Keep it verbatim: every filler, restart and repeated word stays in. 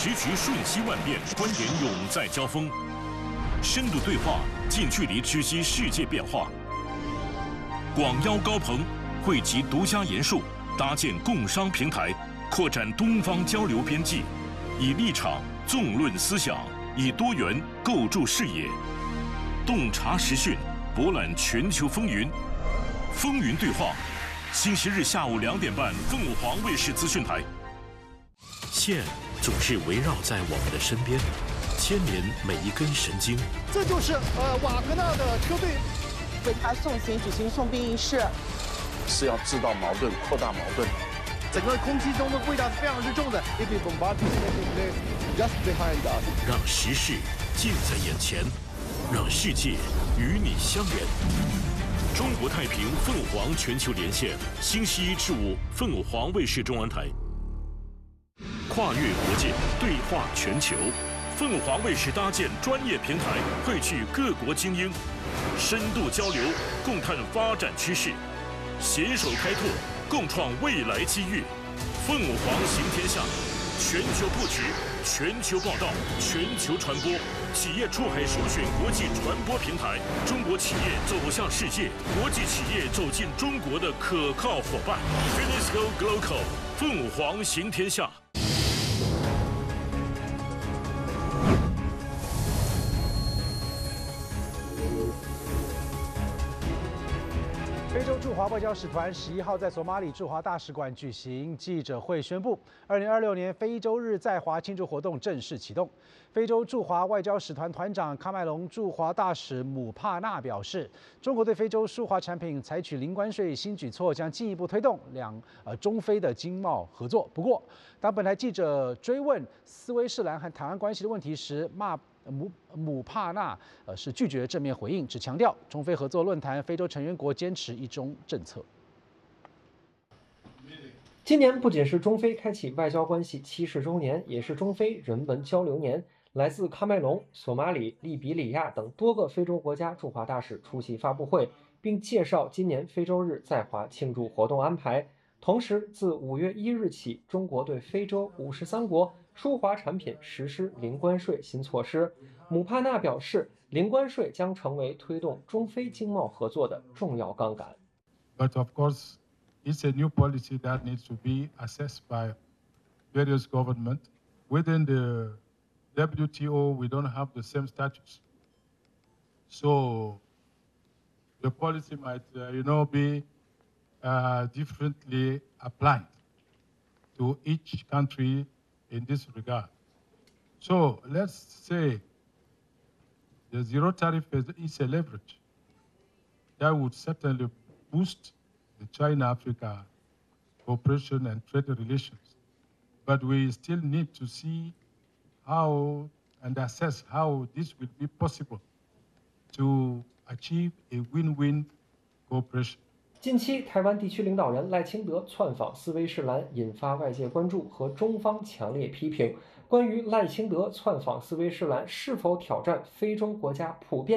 时局瞬息万变，观点永在交锋。深度对话，近距离直击世界变化。广邀高朋，汇集独家研述，搭建共商平台，扩展东方交流边际，以立场纵论思想，以多元构筑视野，洞察时讯，博览全球风云。风云对话，星期日下午两点半，凤凰卫视资讯台。线总是围绕在我们的身边，牵连每一根神经。 这就是呃瓦格纳的车队为他送行举行送殡仪式， 是要制造矛盾、扩大矛盾。 整个空气中的味道是非常之重的。If we bombard this just behind us， 让时事近在眼前，让世界与你相连。中国太平凤凰全球连线，星期一至五，凤凰卫视中文台。跨越国界，对话全球，凤凰卫视搭建专业平台，汇聚各国精英，深度交流，共探发展趋势，携手开拓，共创未来机遇。凤凰行天下，全球布局，全球报道，全球传播，企业出海首选国际传播平台，中国企业走向世界，国际企业走进中国的可靠伙伴。Finisco Global， 凤凰行天下。 非洲驻华外交使团十一号在索马里驻华大使馆举行记者会，宣布二零二六年非洲日在华庆祝活动正式启动。非洲驻华外交使团团长喀麦隆驻华大使姆帕纳表示，中国对非洲输华产品采取零关税新举措，将进一步推动两呃中非的经贸合作。不过，当本台记者追问斯威士兰和台湾关系的问题时，骂。姆姆帕纳呃是拒绝正面回应，只强调中非合作论坛非洲成员国坚持一中政策。 今年不仅是中非开启外交关系七十周年，也是中非人文交流年。来自喀麦隆、索马里、利比里亚等多个非洲国家驻华大使出席发布会，并介绍今年非洲日在华庆祝活动安排。同时，自五月一日起，中国对非洲五十三国输华产品实施零关税新措施。姆帕纳表示，零关税将成为推动中非经贸合作的重要杠杆。 But of course, it's a new policy that needs to be assessed by various governments. Within the W T O, we don't have the same status. So the policy might, uh, you know, be uh, differently applied to each country in this regard. So let's say the zero tariff is a leverage that would certainly boost the China-Africa cooperation and trade relations. But we still need to see how and assess how this will be possible to achieve a win-win cooperation. 近期，台湾地区领导人赖清德窜访斯威士兰，引发外界关注和中方强烈批评。关于赖清德窜访斯威士兰是否挑战非洲国家普遍